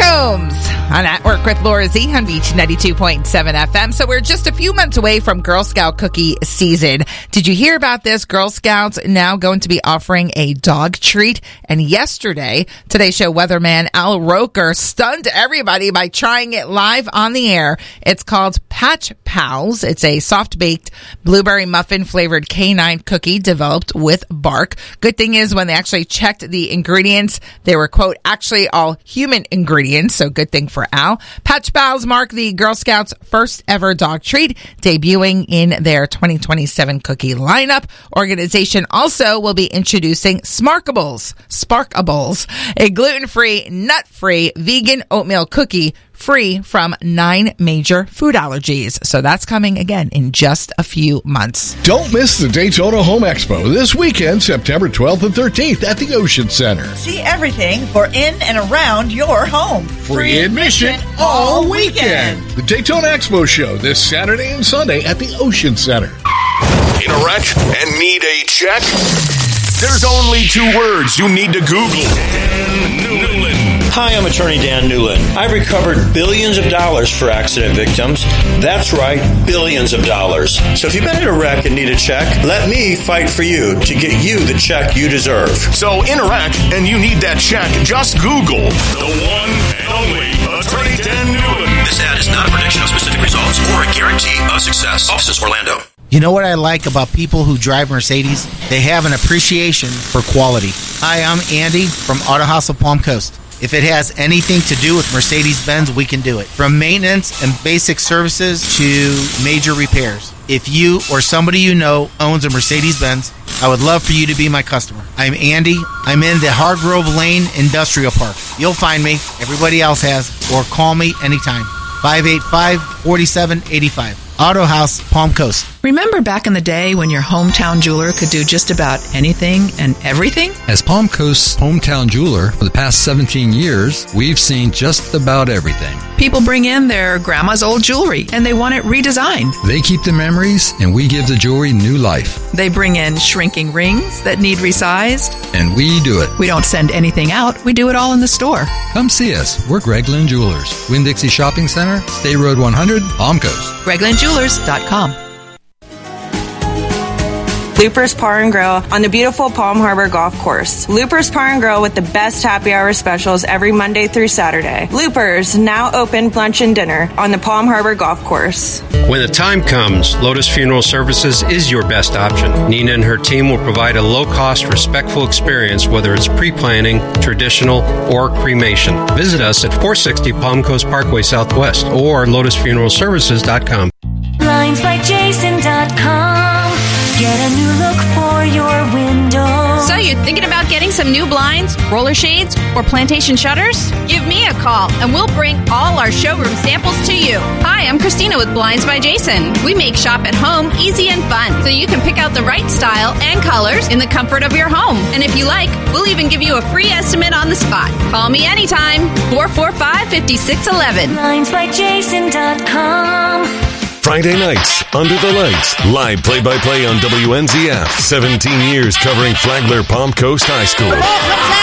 Rooms on At Work with Laura Z on Beach 92.7 FM. So we're just a few months away from Girl Scout cookie season. Did you hear about this? Girl Scouts now going to be offering a dog treat. And yesterday, Today Show weatherman Al Roker stunned everybody by trying it live on the air. It's called Patch Pals. It's a soft-baked blueberry muffin flavored canine cookie developed with bark. Good thing is when they actually checked the ingredients, they were, quote, actually all human ingredients. So good thing for Al. Patch Pals mark the Girl Scouts' first ever dog treat, debuting in their 2027 cookie lineup. Organization also will be introducing Sparkables, a gluten-free, nut-free, vegan oatmeal cookie free from 9 major food allergies. So that's coming again in just a few months. Don't miss the Daytona Home Expo this weekend, September 12th and 13th at the Ocean Center. See everything for in and around your home. Free admission all weekend. The Daytona Expo Show this Saturday and Sunday at the Ocean Center. In a wreck and need a check? There's only 2 words you need to Google. Dan Newland. Hi, I'm attorney Dan Newland. I've recovered billions of dollars for accident victims. That's right, billions of dollars. So if you've been in a wreck and need a check, let me fight for you to get you the check you deserve. So in a wreck and you need that check, just Google the one and only attorney Dan Newland. This ad is not a prediction of specific results or a guarantee of success. Offices Orlando. You know what I like about people who drive Mercedes? They have an appreciation for quality. Hi, I'm Andy from Auto House of Palm Coast. If it has anything to do with Mercedes-Benz, we can do it. From maintenance and basic services to major repairs. If you or somebody you know owns a Mercedes-Benz, I would love for you to be my customer. I'm Andy. I'm in the Hargrove Lane Industrial Park. You'll find me. Everybody else has. Or call me anytime. 585-4785. Auto House, Palm Coast. Remember back in the day when your hometown jeweler could do just about anything and everything? As Palm Coast's hometown jeweler for the past 17 years, we've seen just about everything. People bring in their grandma's old jewelry and they want it redesigned. They keep the memories and we give the jewelry new life. They bring in shrinking rings that need resized. And we do it. We don't send anything out. We do it all in the store. Come see us. We're Gregland Jewelers. Winn-Dixie Shopping Center, State Road 100, Palm Coast. GreglandJewelers.com. Loopers Bar and Grill on the beautiful Palm Harbor Golf Course. Loopers Bar and Grill with the best happy hour specials every Monday through Saturday. Loopers, now open lunch and dinner on the Palm Harbor Golf Course. When the time comes, Lotus Funeral Services is your best option. Nina and her team will provide a low-cost, respectful experience, whether it's pre-planning, traditional, or cremation. Visit us at 460 Palm Coast Parkway Southwest or lotusfuneralservices.com. BlindsByJason.com. Get a new look for your window. So you're thinking about getting some new blinds, roller shades, or plantation shutters? Give me a call and we'll bring all our showroom samples to you. Hi, I'm Christina with Blinds by Jason. We make shop at home easy and fun so you can pick out the right style and colors in the comfort of your home. And if you like, we'll even give you a free estimate on the spot. Call me anytime. 445-5611. BlindsByJason.com. Friday nights, Under the Lights, live play-by-play on WNZF. 17 years covering Flagler Palm Coast High School.